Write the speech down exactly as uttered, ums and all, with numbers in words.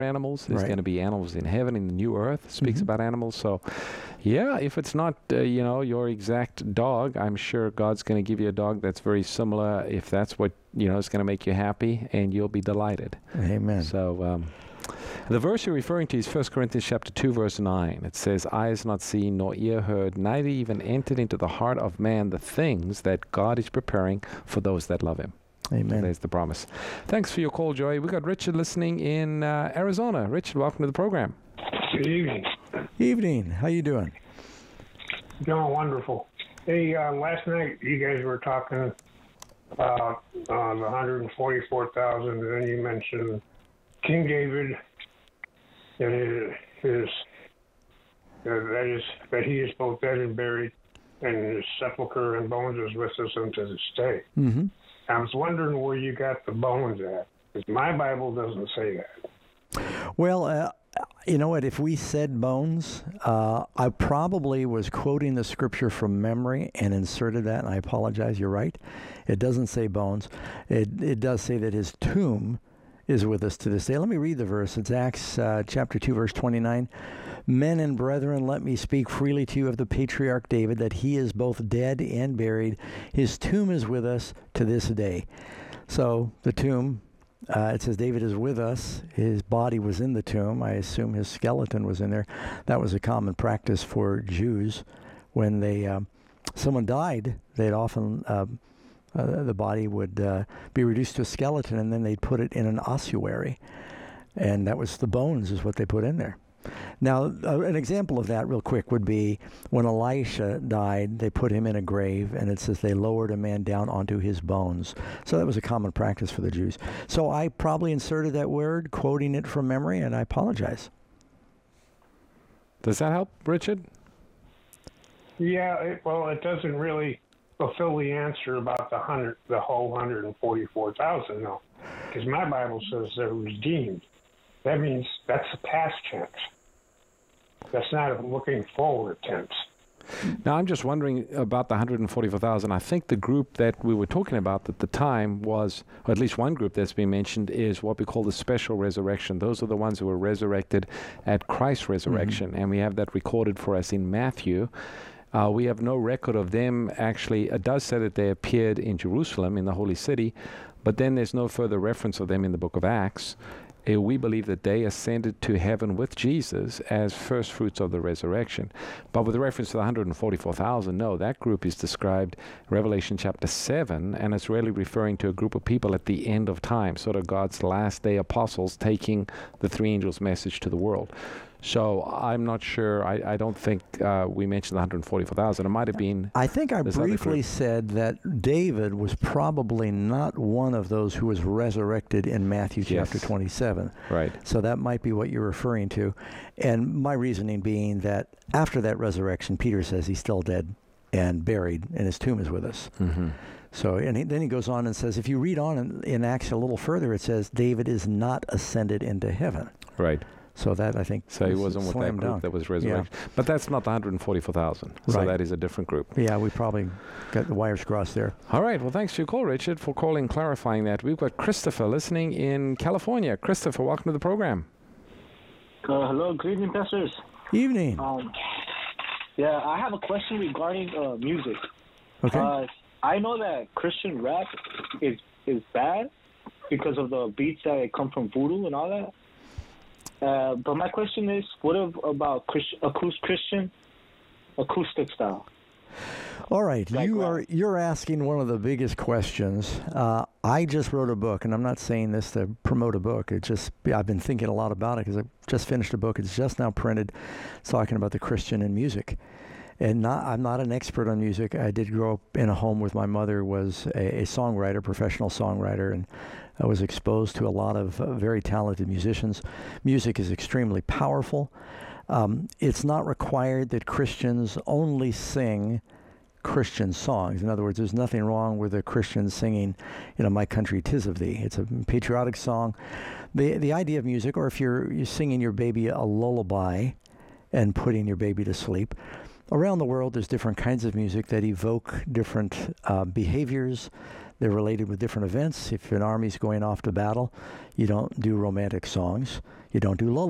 animals. There's Right. going to be animals in heaven, in the new earth. It speaks Mhm. about animals. So, yeah, if it's not, uh, you know, your exact dog, I'm sure God's going to give you a dog that's very similar. If that's what, you know, is going to make you happy, and you'll be delighted. Amen. So, um, the verse you're referring to is First Corinthians chapter two, verse nine. It says, "Eye has not seen, nor ear heard, neither even entered into the heart of man the things that God is preparing for those that love him." Amen. There's the promise. Thanks for your call, Joey. We got Richard listening in uh, Arizona. Richard, welcome to the program. Good evening. Evening. How you doing? Doing wonderful. Hey, uh, last night you guys were talking about uh, the one hundred forty-four thousand, and then you mentioned King David, and his, his uh, that is that he is both dead and buried, and his sepulcher and bones is with us unto this day. Mm-hmm. I was wondering where you got the bones at, because my Bible doesn't say that. Well, uh, you know what? If we said bones, uh, I probably was quoting the scripture from memory and inserted that, and I apologize. You're right. It doesn't say bones. It it does say that his tomb is with us to this day. Let me read the verse. It's Acts uh, chapter two, verse twenty-nine. "Men and brethren, let me speak freely to you of the patriarch David, that he is both dead and buried. His tomb is with us to this day." So the tomb, uh, it says David is with us. His body was in the tomb. I assume his skeleton was in there. That was a common practice for Jews. When they um, someone died, they'd often um, uh, the body would uh, be reduced to a skeleton, and then they'd put it in an ossuary, and that was the bones is what they put in there. Now, uh, an example of that real quick would be when Elisha died, they put him in a grave, and it says they lowered a man down onto his bones. So that was a common practice for the Jews. So I probably inserted that word, quoting it from memory, and I apologize. Does that help, Richard? Yeah, it, well, it doesn't really fulfill the answer about the hundred, the whole one hundred forty-four thousand, though, because my Bible says they're redeemed. That means that's the past tense. That's not a looking forward tense. Now, I'm just wondering about the one hundred forty-four thousand. I think the group that we were talking about at the time was, or at least one group that's been mentioned, is what we call the special resurrection. Those are the ones who were resurrected at Christ's resurrection, mm-hmm. and we have that recorded for us in Matthew. Uh, we have no record of them actually. It does say that they appeared in Jerusalem, in the holy city, but then there's no further reference of them in the book of Acts. Uh, we believe that they ascended to heaven with Jesus as first fruits of the resurrection. But with reference to the one hundred forty-four thousand, no, that group is described in Revelation chapter seven, and it's really referring to a group of people at the end of time, sort of God's last day apostles taking the three angels' message to the world. So I'm not sure. I, I don't think uh, we mentioned the one hundred forty-four thousand. It might have been. I think I briefly said that David was probably not one of those who was resurrected in Matthew chapter yes. twenty-seven. Right. So that might be what you're referring to. And my reasoning being that after that resurrection, Peter says he's still dead and buried, and his tomb is with us. Mm-hmm. So, and he, then he goes on and says, if you read on in, in Acts a little further, it says David is not ascended into heaven. Right. So that, I think, so he wasn't with that group dunk. that was resurrected. Yeah. But that's not the one hundred forty-four thousand. So right. that is a different group. Yeah, we probably got the wires crossed there. All right. Well, thanks for your call, Richard, for calling, clarifying that. We've got Christopher listening in California. Christopher, welcome to the program. Uh, hello. Good evening, pastors. Evening. Um, yeah, I have a question regarding uh, music. Okay. Uh, I know that Christian rap is is bad because of the beats that come from voodoo and all that. Uh, but my question is, what if, about Christ, acoustic Christian acoustic style? All right, like you rap. are you're asking one of the biggest questions. Uh, I just wrote a book, and I'm not saying this to promote a book. It just I've been thinking a lot about it because I just finished a book. It's just now printed, talking about the Christian in music. And not, I'm not an expert on music. I did grow up in a home with my mother was a, a songwriter, professional songwriter, and I was exposed to a lot of uh, very talented musicians. Music is extremely powerful. Um, it's not required that Christians only sing Christian songs. In other words, there's nothing wrong with a Christian singing, you know, "My Country 'Tis of Thee." It's a patriotic song. The the idea of music, or if you're, you're singing your baby a lullaby and putting your baby to sleep, around the world, there's different kinds of music that evoke different uh, behaviors. They're related with different events. If an army's going off to battle, you don't do romantic songs. You don't do lullabies.